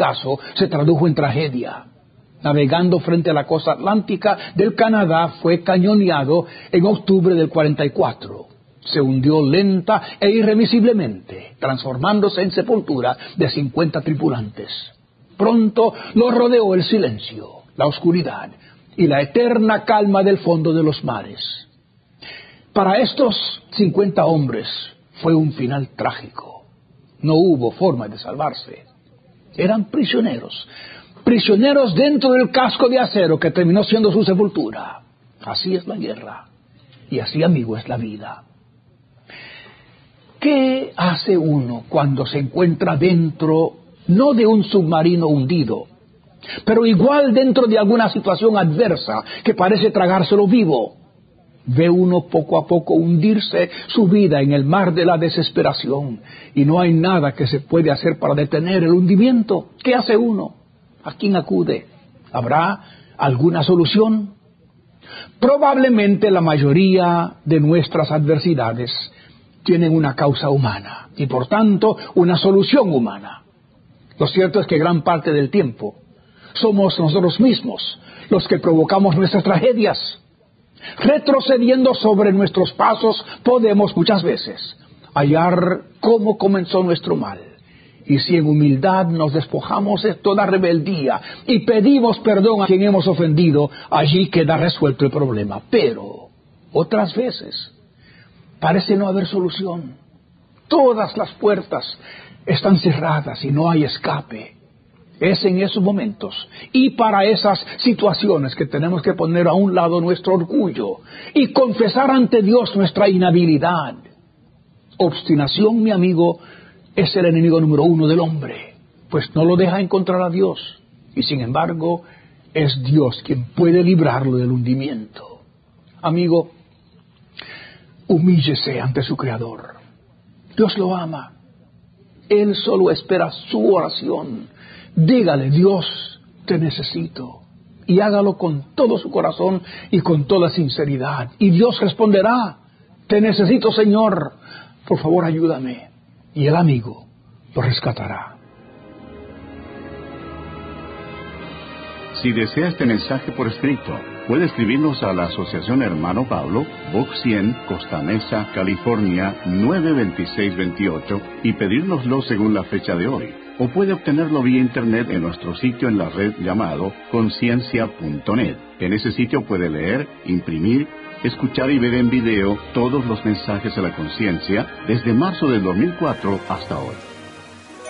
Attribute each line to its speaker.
Speaker 1: caso se tradujo en tragedia. Navegando frente a la costa atlántica del Canadá, fue cañoneado en octubre del 44. Se hundió lenta e irremisiblemente, transformándose en sepultura de 50 tripulantes. Pronto lo rodeó el silencio, la oscuridad y la eterna calma del fondo de los mares. Para estos 50 hombres fue un final trágico. No hubo forma de salvarse. Eran prisioneros dentro del casco de acero que terminó siendo su sepultura. Así es la guerra, y así, amigo, es la vida. ¿Qué hace uno cuando se encuentra dentro, no de un submarino hundido, pero igual dentro de alguna situación adversa que parece tragárselo vivo? Ve uno poco a poco hundirse su vida en el mar de la desesperación, y no hay nada que se puede hacer para detener el hundimiento. ¿Qué hace uno? ¿A quién acude? ¿Habrá alguna solución? Probablemente la mayoría de nuestras adversidades tienen una causa humana y por tanto una solución humana. Lo cierto es que gran parte del tiempo somos nosotros mismos los que provocamos nuestras tragedias. Retrocediendo sobre nuestros pasos podemos muchas veces hallar cómo comenzó nuestro mal. Y si en humildad nos despojamos de toda rebeldía y pedimos perdón a quien hemos ofendido, allí queda resuelto el problema. Pero otras veces parece no haber solución. Todas las puertas están cerradas y no hay escape. Es en esos momentos y para esas situaciones que tenemos que poner a un lado nuestro orgullo y confesar ante Dios nuestra inhabilidad. Obstinación, mi amigo, es el enemigo número 1 del hombre, pues no lo deja encontrar a Dios, y sin embargo es Dios quien puede librarlo del hundimiento. Amigo, humíllese ante su Creador. Dios lo ama. Él solo espera su oración. Dígale: Dios, te necesito. Y hágalo con todo su corazón y con toda sinceridad. Y Dios responderá: te necesito, Señor. Por favor, ayúdame. Y el amigo lo rescatará.
Speaker 2: Si desea este mensaje por escrito, puede escribirnos a la Asociación Hermano Pablo, Box 100, Costa Mesa, California, 92628, y pedírnoslo según la fecha de hoy. O puede obtenerlo vía internet en nuestro sitio en la red llamado conciencia.net. En ese sitio puede leer, imprimir, escuchar y ver en video todos los mensajes de la conciencia desde marzo del 2004 hasta hoy.